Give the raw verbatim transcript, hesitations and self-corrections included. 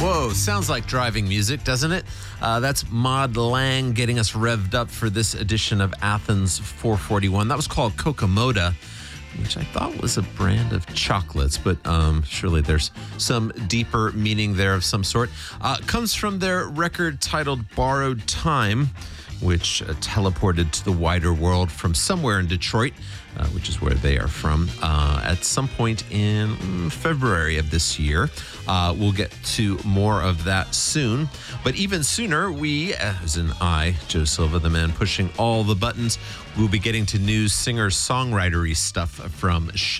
Whoa, sounds like driving music, doesn't it? Uh, that's Maud Lang getting us revved up for this edition of Athens four forty-one. That was called Kokomoda, which I thought was a brand of chocolates, but um, surely there's some deeper meaning there of some sort. Uh, comes from their record titled Borrowed Time, which uh, teleported to the wider world from somewhere in Detroit, uh, which is where they are from, uh, at some point in mm, February of this year. Uh, we'll get to more of that soon. But even sooner, we, as in I, Joe Silva, the man pushing all the buttons, will be getting to new singer-songwritery stuff from Shed.